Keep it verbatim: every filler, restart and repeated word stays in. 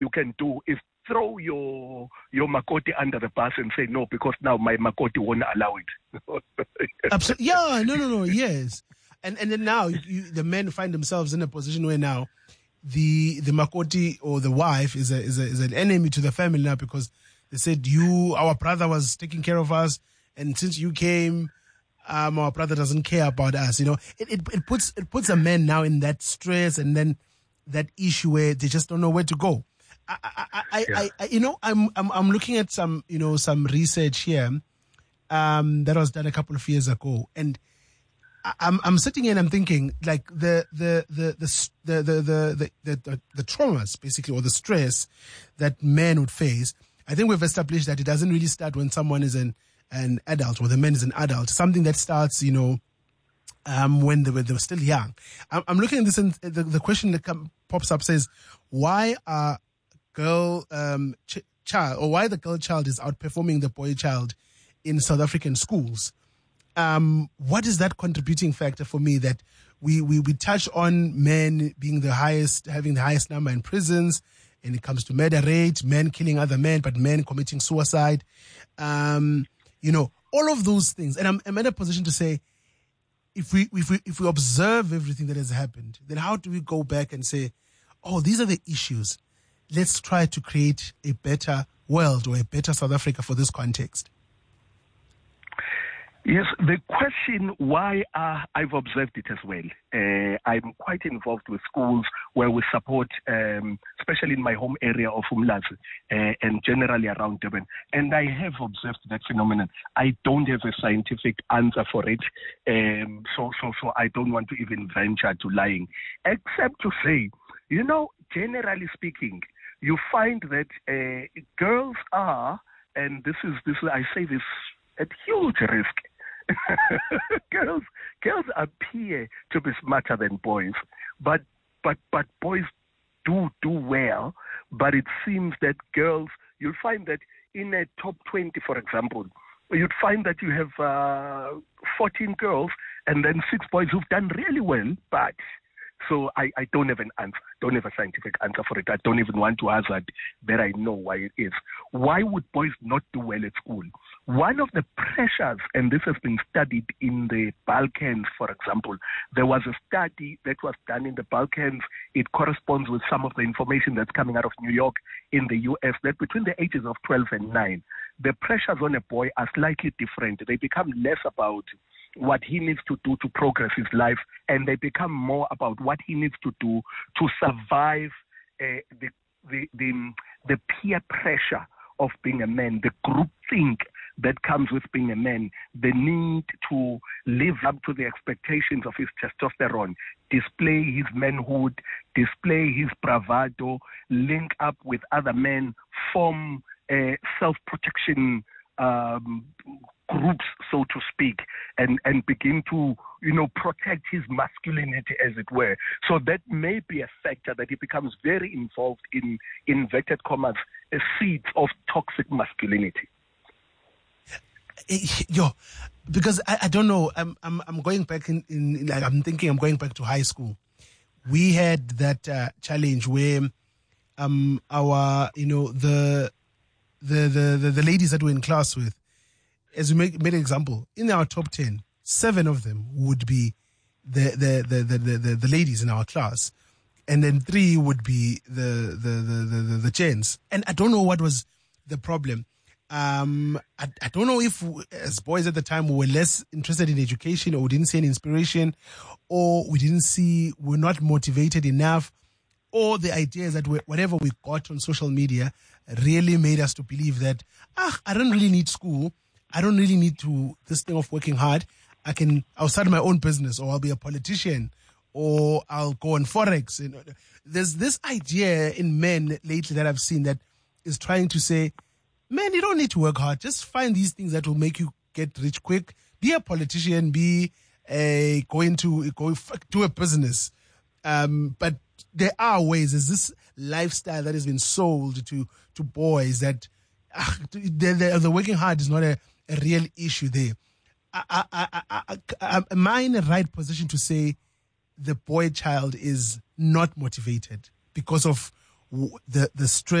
you can do is throw your your makoti under the bus and say no, because now my makoti won't allow it. Absolutely. Yeah, no, no, no, yes. And and then now you, the men find themselves in a position where now the the makoti or the wife is a, is a, is an enemy to the family now, because they said, you, our brother was taking care of us, and since you came, um, our brother doesn't care about us. You know, it, it it puts it puts a man now in that stress and then that issue where they just don't know where to go. I, I, I, Yeah. I, I you know, I'm I'm I'm looking at some you know some research here, um, that was done a couple of years ago, and I'm I'm sitting here and I'm thinking, like, the the the the the the the, the, the, the traumas basically, or the stress that men would face. I think we've established that it doesn't really start when someone is an an adult, or the man is an adult. Something that starts, you know, um, when they were they were still young. I'm, I'm looking at this, and the the question that come, pops up says, why are girl um ch- child or why the girl child is outperforming the boy child in South African schools? Um, what is that contributing factor for me that we, we, we touch on men being the highest, having the highest number in prisons, and it comes to murder rate, men killing other men, but men committing suicide, um, you know, all of those things. And I'm, I'm in a position to say, if we, if we, if we observe everything that has happened, then how do we go back and say, oh, these are the issues. Let's try to create a better world or a better South Africa for this context. Yes, the question why uh, I've observed it as well. Uh, I'm quite involved with schools where we support, um, especially in my home area of Umlazi, uh, and generally around Durban. And I have observed that phenomenon. I don't have a scientific answer for it, um, so so so I don't want to even venture to lying, except to say, you know, generally speaking, you find that uh, girls are, and this is this I say this at huge risk. girls girls appear to be smarter than boys, but but but boys do do well. But it seems that girls, you'll find that in a top twenty, for example, you'd find that you have uh, fourteen girls and then six boys who've done really well, but so I, I don't have an answer, don't have a scientific answer for it. I don't even want to hazard that I know why it is. Why would boys not do well at school? One of the pressures, and this has been studied in the Balkans, for example, there was a study that was done in the Balkans. It corresponds with some of the information that's coming out of New York in the U S, that between the ages of twelve and nine, the pressures on a boy are slightly different. They become less about what he needs to do to progress his life, and they become more about what he needs to do to survive uh, the, the the the peer pressure of being a man, the groupthink that comes with being a man, the need to live up to the expectations of his testosterone, display his manhood, display his bravado, link up with other men, form uh, self-protection um, groups, so to speak, and, and begin to, you know, protect his masculinity, as it were. So that may be a factor that he becomes very involved in, inverted commas, a seeds of toxic masculinity. Yo, because I, I don't know, I'm I'm I'm going back in, in like I'm thinking I'm going back to high school. We had that uh, challenge where um our you know the the, the the the ladies that we're in class with, as we make, made an example, in our top ten, seven of them would be the the the the the, the, the ladies in our class, and then three would be the the the the, the, the gents. And I don't know what was the problem. Um, I, I don't know if we, as boys at the time, we were less interested in education, or we didn't see an inspiration, or we didn't see, we're not motivated enough, or the idea is that we, whatever we got on social media really made us to believe that, ah, I don't really need school. I don't really need to, this thing of working hard. I can, I'll start my own business, or I'll be a politician, or I'll go on Forex. You know, there's this idea in men lately that I've seen that is trying to say, man, you don't need to work hard. Just find these things that will make you get rich quick. Be a politician. Be a go into go do a business. Um, but there are ways. There's this lifestyle that has been sold to to boys that uh, the, the, the working hard is not a, a real issue there. I, I, I, I, I, am I in the right position to say the boy child is not motivated because of w- the the stress